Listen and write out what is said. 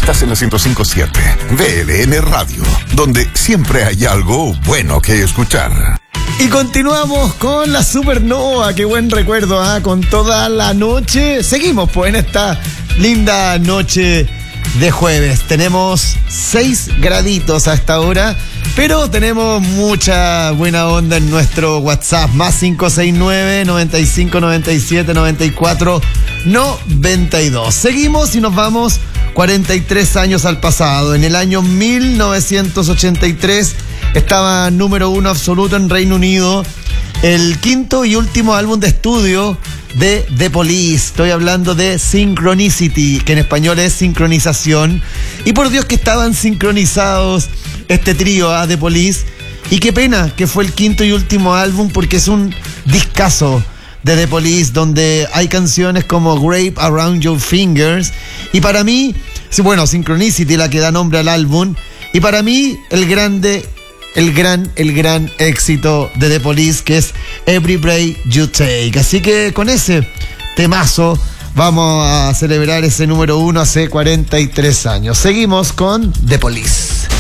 Estás en la 105.7 VLN Radio, donde siempre hay algo bueno que escuchar. Y continuamos con la Supernova, qué buen recuerdo, con toda la noche. Seguimos pues en esta linda noche de jueves. Tenemos 6 graditos a esta hora, pero tenemos mucha buena onda en nuestro WhatsApp, más 569-9597-94-92. Seguimos y nos vamos 43 años al pasado. En el año 1983 estaba número 1 absoluto en Reino Unido el quinto y último álbum de estudio de The Police. Estoy hablando de Synchronicity, que en español es sincronización. Y por Dios que estaban sincronizados este trío, The Police. Y qué pena que fue el quinto y último álbum, porque es un discazo de The Police, donde hay canciones como Grape Around Your Fingers. Y para mí, bueno, Synchronicity, la que da nombre al álbum. Y para mí, el gran éxito de The Police, que es Every Breath You Take. Así que con ese temazo vamos a celebrar ese número 1 hace 43 años. Seguimos con The Police.